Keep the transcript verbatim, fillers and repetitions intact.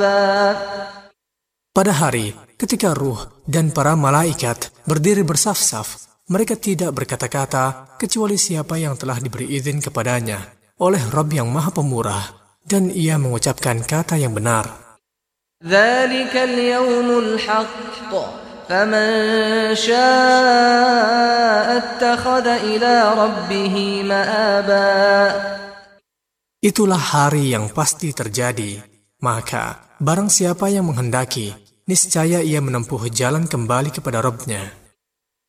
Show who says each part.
Speaker 1: Pada hari ketika ruh dan para malaikat berdiri bersaf-saf, mereka tidak berkata-kata kecuali siapa yang telah diberi izin kepadanya oleh Rabb yang Maha Pemurah, dan ia mengucapkan kata yang benar.
Speaker 2: Dzalikal yaumul haqq, faman syaa'a ittakhadha ila rabbih ma'aba.
Speaker 1: Itulah hari yang pasti terjadi, maka barang siapa yang menghendaki, niscaya ia menempuh jalan kembali kepada Rabb-Nya.